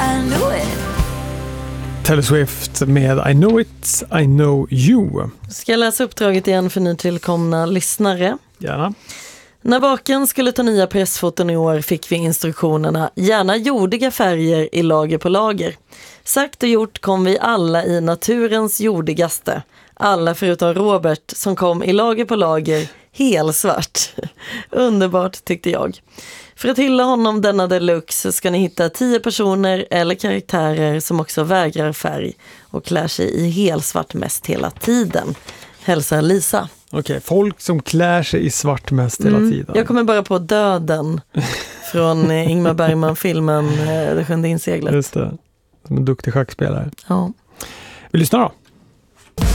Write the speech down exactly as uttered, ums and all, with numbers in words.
I know it. Taylor Swift med I know it, I know you. Ska jag läsa uppdraget igen för nytillkomna lyssnare? Gärna. När Baken skulle ta nya pressfoton i år fick vi instruktionerna gärna jordiga färger i lager på lager. Sagt och gjort kom vi alla i naturens jordigaste. Alla förutom Robert som kom i lager på lager helsvart. Underbart tyckte jag. För att hylla honom denna deluxe ska ni hitta tio personer eller karaktärer som också vägrar färg och klär sig i helsvart mest hela tiden. Hälsa Lisa. Okej, okay, folk som klär sig i svart mest hela Mm, tiden. jag kommer bara på Döden från Ingmar Bergman-filmen Det sjunde inseglet. Just det, som en duktig schackspelare. Ja. Vi lyssnar då.